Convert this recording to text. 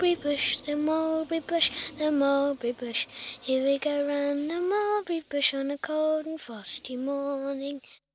mulberry bush, the mulberry bush, the mulberry bush. Here we go round the mulberry bush on a cold and frosty morning.